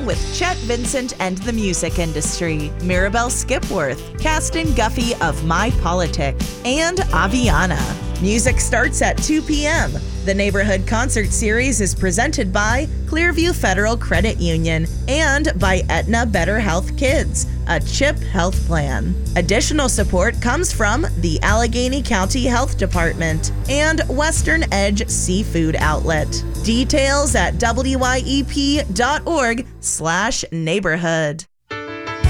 along with Chet Vincent and the music industry, Mirabelle Skipworth, Caston Guffey of My Politic, and Aviana. Music starts at 2 p.m. The Neighborhood Concert Series is presented by Clearview Federal Credit Union and by Aetna Better Health Kids, a CHIP health plan. Additional support comes from the Allegheny County Health Department and Western Edge Seafood Outlet. Details at wyep.org/neighborhood.